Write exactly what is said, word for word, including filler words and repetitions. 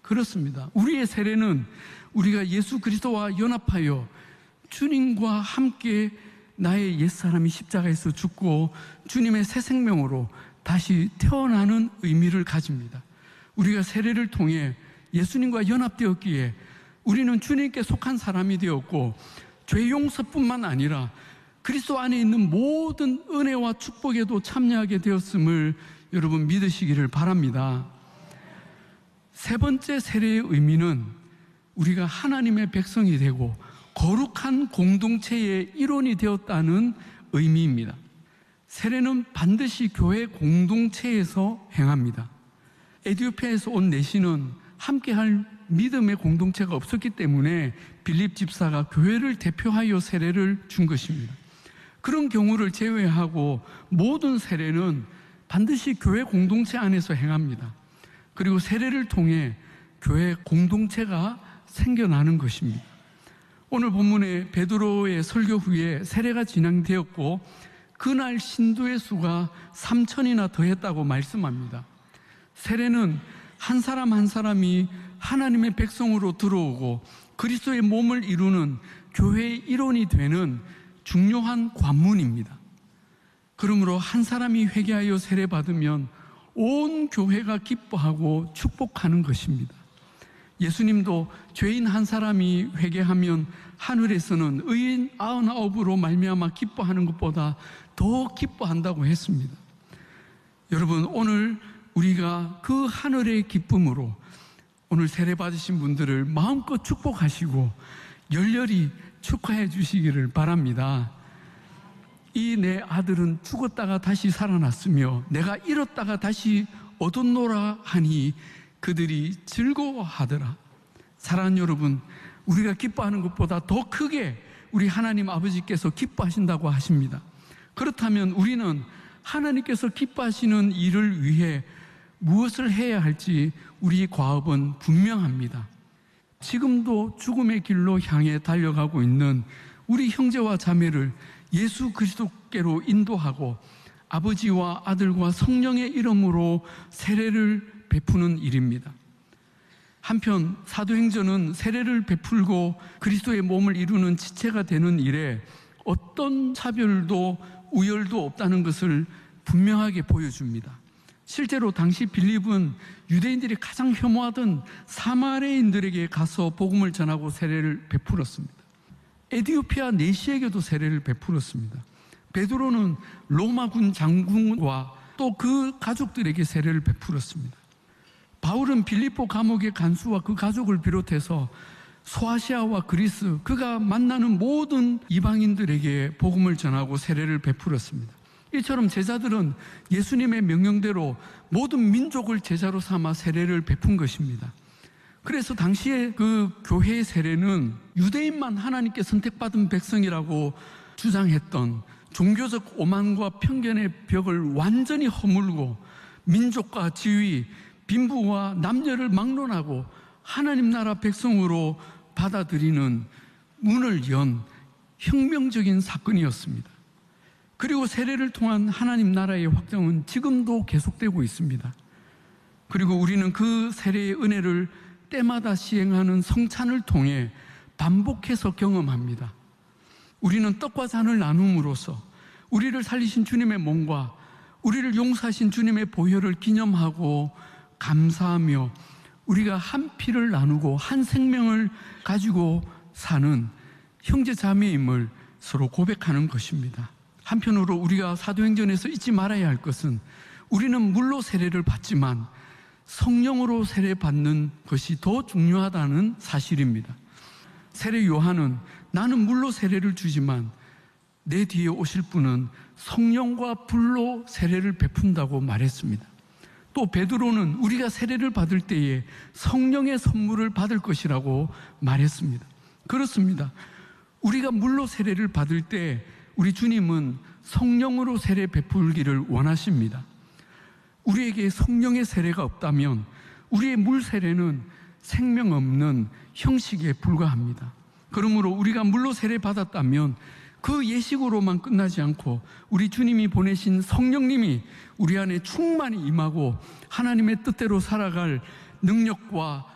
그렇습니다. 우리의 세례는 우리가 예수 그리스도와 연합하여 주님과 함께 나의 옛사람이 십자가에서 죽고 주님의 새 생명으로 다시 태어나는 의미를 가집니다. 우리가 세례를 통해 예수님과 연합되었기에 우리는 주님께 속한 사람이 되었고 죄 용서뿐만 아니라 그리스도 안에 있는 모든 은혜와 축복에도 참여하게 되었음을 여러분 믿으시기를 바랍니다. 세 번째 세례의 의미는 우리가 하나님의 백성이 되고 거룩한 공동체의 일원이 되었다는 의미입니다. 세례는 반드시 교회 공동체에서 행합니다. 에티오피아에서 온 내시는 함께할 믿음의 공동체가 없었기 때문에 빌립 집사가 교회를 대표하여 세례를 준 것입니다. 그런 경우를 제외하고 모든 세례는 반드시 교회 공동체 안에서 행합니다. 그리고 세례를 통해 교회 공동체가 생겨나는 것입니다. 오늘 본문에 베드로의 설교 후에 세례가 진행되었고 그날 신도의 수가 삼천이나 더했다고 말씀합니다. 세례는 한 사람 한 사람이 하나님의 백성으로 들어오고 그리스도의 몸을 이루는 교회의 일원이 되는 중요한 관문입니다. 그러므로 한 사람이 회개하여 세례받으면 온 교회가 기뻐하고 축복하는 것입니다. 예수님도 죄인 한 사람이 회개하면 하늘에서는 의인 아흔아홉으로 말미암아 기뻐하는 것보다 더 기뻐한다고 했습니다. 여러분, 오늘 우리가 그 하늘의 기쁨으로 오늘 세례 받으신 분들을 마음껏 축복하시고 열렬히 축하해 주시기를 바랍니다. 이 내 아들은 죽었다가 다시 살아났으며 내가 잃었다가 다시 얻었노라 하니 그들이 즐거워하더라. 사랑하는 여러분, 우리가 기뻐하는 것보다 더 크게 우리 하나님 아버지께서 기뻐하신다고 하십니다. 그렇다면 우리는 하나님께서 기뻐하시는 일을 위해 무엇을 해야 할지 우리 과업은 분명합니다. 지금도 죽음의 길로 향해 달려가고 있는 우리 형제와 자매를 예수 그리스도께로 인도하고 아버지와 아들과 성령의 이름으로 세례를 베푸는 일입니다. 한편 사도행전은 세례를 베풀고 그리스도의 몸을 이루는 지체가 되는 일에 어떤 차별도 우열도 없다는 것을 분명하게 보여줍니다. 실제로 당시 빌립은 유대인들이 가장 혐오하던 사마리아인들에게 가서 복음을 전하고 세례를 베풀었습니다. 에티오피아 내시에게도 세례를 베풀었습니다. 베드로는 로마군 장군과 또 그 가족들에게 세례를 베풀었습니다. 바울은 빌립보 감옥의 간수와 그 가족을 비롯해서 소아시아와 그리스, 그가 만나는 모든 이방인들에게 복음을 전하고 세례를 베풀었습니다. 이처럼 제자들은 예수님의 명령대로 모든 민족을 제자로 삼아 세례를 베푼 것입니다. 그래서 당시에 그 교회의 세례는 유대인만 하나님께 선택받은 백성이라고 주장했던 종교적 오만과 편견의 벽을 완전히 허물고 민족과 지위, 빈부와 남녀를 막론하고 하나님 나라 백성으로 받아들이는 문을 연 혁명적인 사건이었습니다. 그리고 세례를 통한 하나님 나라의 확장은 지금도 계속되고 있습니다. 그리고 우리는 그 세례의 은혜를 때마다 시행하는 성찬을 통해 반복해서 경험합니다. 우리는 떡과 잔을 나눔으로써 우리를 살리신 주님의 몸과 우리를 용서하신 주님의 보혈을 기념하고 감사하며 우리가 한 피를 나누고 한 생명을 가지고 사는 형제 자매임을 서로 고백하는 것입니다. 한편으로 우리가 사도행전에서 잊지 말아야 할 것은 우리는 물로 세례를 받지만 성령으로 세례받는 것이 더 중요하다는 사실입니다. 세례 요한은 나는 물로 세례를 주지만 내 뒤에 오실 분은 성령과 불로 세례를 베푼다고 말했습니다. 또 베드로는 우리가 세례를 받을 때에 성령의 선물을 받을 것이라고 말했습니다. 그렇습니다. 우리가 물로 세례를 받을 때 우리 주님은 성령으로 세례 베풀기를 원하십니다. 우리에게 성령의 세례가 없다면 우리의 물 세례는 생명 없는 형식에 불과합니다. 그러므로 우리가 물로 세례 받았다면 그 예식으로만 끝나지 않고 우리 주님이 보내신 성령님이 우리 안에 충만히 임하고 하나님의 뜻대로 살아갈 능력과